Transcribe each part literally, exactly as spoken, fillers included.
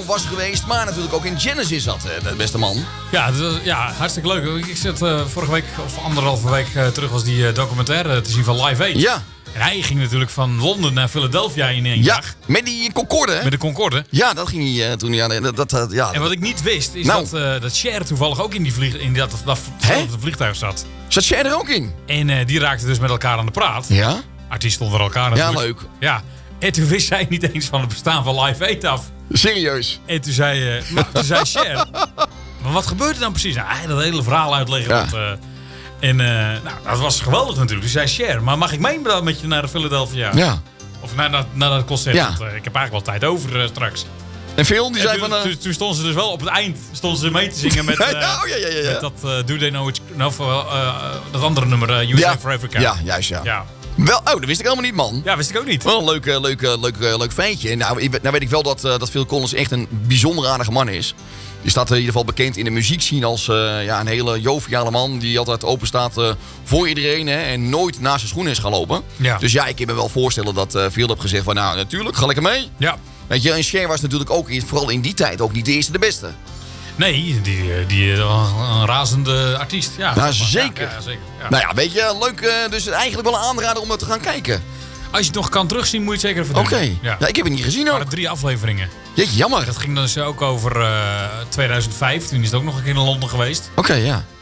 was geweest. Maar natuurlijk ook in Genesis zat, de beste man. Ja, dat was, ja, hartstikke leuk. Ik zat uh, vorige week, of anderhalve week uh, terug, was die uh, documentaire te zien van Live Aid. Ja. En hij ging natuurlijk van Londen naar Philadelphia in één Ja, dag. met die Concorde, hè? Met de Concorde. Ja, dat ging hij uh, toen. Ja, dat, dat, uh, ja. En wat ik niet wist, is nou. dat, uh, dat Cher toevallig ook in, die vlieg, in dat, dat, dat vliegtuig zat. Zat Cher er ook in? En uh, die raakten dus met elkaar aan de praat. Ja. Artiesten onder elkaar natuurlijk. Ja, leuk. Ja. En toen wist zij niet eens van het bestaan van Live Aid af. Serieus? En toen zei, uh, maar, toen zei Cher... Maar wat gebeurt er dan precies? Nou, hij dat hele verhaal uitleggen. Ja. Want, uh, en uh, nou, dat was geweldig natuurlijk. Dus zei Cher, maar mag ik mee met je naar de Philadelphia? Ja. Of naar, naar, naar dat concert? Ja. Want, uh, ik heb eigenlijk wel tijd over uh, straks. En Phil, die En zei toen, van... Uh... toen, toen stonden ze dus wel op het eind stonden ze mee te zingen met, uh, ja, oh, ja, ja, ja. met dat uh, Do They Know It's... Nou, uh, uh, dat andere nummer, uh, U S A ja. for Africa. Ja, juist ja. ja. Wel, oh, dat wist ik helemaal niet, man. Ja, wist ik ook niet. Wel een leuk, uh, leuk, uh, leuk, uh, leuk feitje. Nou, ik, nou weet ik wel dat, uh, dat Phil Collins echt een bijzonder aardige man is. Die staat in ieder geval bekend in de muziekscene als uh, ja, een hele joviale man. Die altijd open staat uh, voor iedereen, hè, en nooit naast zijn schoenen is gaan lopen. Ja. Dus ja, ik kan me wel voorstellen dat uh, Phil heeft gezegd van nou, natuurlijk, ga lekker mee. Ja. Weet je, en Cher was natuurlijk ook, vooral in die tijd, ook niet de eerste de beste. Nee, die, die een razende artiest. Ja, Nou, zeker. Ja, ja, zeker. Ja. Nou ja, weet je, leuk. Uh, dus eigenlijk wel een aanrader om dat te gaan kijken. Als je het nog kan terugzien, moet je het zeker even doen. Oké. Okay. Ja. Ja, ik heb het niet gezien Er ook. waren drie afleveringen. Jeetje, jammer. Dat ging dus ook over uh, tweeduizend vijf. Toen is het ook nog een keer in Londen geweest. Oké, okay, ja.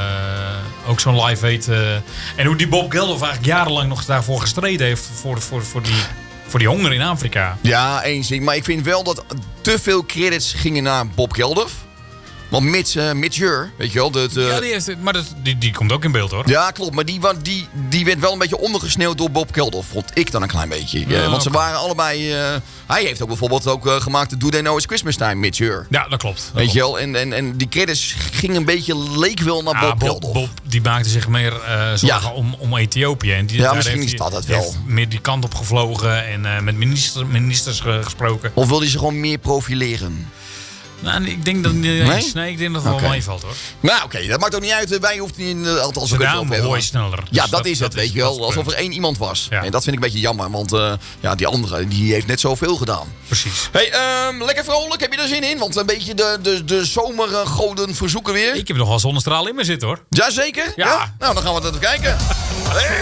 Uh, ook zo'n Live Aid. Uh, en hoe die Bob Geldof eigenlijk jarenlang nog daarvoor gestreden heeft. Voor, voor, voor, die, voor die honger in Afrika. Ja, eens. Maar ik vind wel dat te veel credits gingen naar Bob Geldof. Want Mitch, uh, Mitch Ure, weet je wel. Dat, uh... Ja, die, heeft, maar dat, die, die komt ook in beeld, hoor. Ja, klopt. Maar die, die, die werd wel een beetje ondergesneeuwd door Bob Geldof. Vond ik dan een klein beetje. Ja, uh, want okay. ze waren allebei... Uh... Hij heeft ook bijvoorbeeld ook uh, gemaakt Do They Know It's Christmas Time, Mitch Ure. Ja, dat klopt. Dat weet klopt. je wel. En, en, en die credits gingen een beetje, leek wel naar ja, Bob, Bob Geldof. Bob die maakte zich meer uh, zorgen ja. om, om Ethiopië. En die, ja, misschien is dat het wel. heeft meer die kant op gevlogen en uh, met minister, ministers gesproken. Of wil hij zich gewoon meer profileren? Nou, ik denk dat niet eens. Nee? nee, ik denk dat het okay. wel meevalt, hoor. Nou, oké, okay, dat maakt ook niet uit. Wij hoeven niet, uh, althans ook even over hoor je sneller. Dus ja, dat, dat is dat het, weet is, je wel. Alsof punt. er één iemand was. Ja. En dat vind ik een beetje jammer, want uh, ja, die andere die heeft net zoveel gedaan. Precies. Hey, um, lekker vrolijk, heb je er zin in? Want een beetje de, de, de zomergoden verzoeken weer. Ik heb nog wel zonnestraal in me zitten, hoor. Jazeker? Ja. ja. Nou, dan gaan we dat even kijken. Hey.